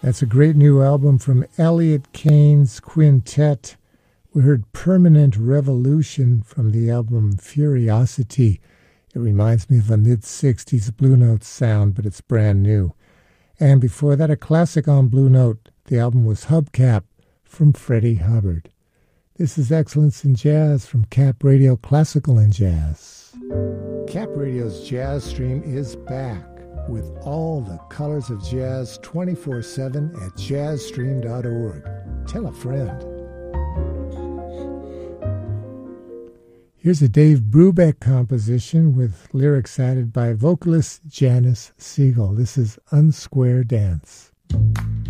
That's a great new album from Elliot Kane's quintet. We heard Permanent Revolution from the album Furiosity. It reminds me of a mid-60s Blue Note sound, but it's brand new. And before that, a classic on Blue Note. The album was Hubcap from Freddie Hubbard. This is Excellence in Jazz from Cap Radio Classical and Jazz. Cap Radio's Jazz Stream is back with all the colors of jazz 24/7 at jazzstream.org. Tell a friend. Here's a Dave Brubeck composition with lyrics added by vocalist Janice Siegel. This is Unsquare Dance.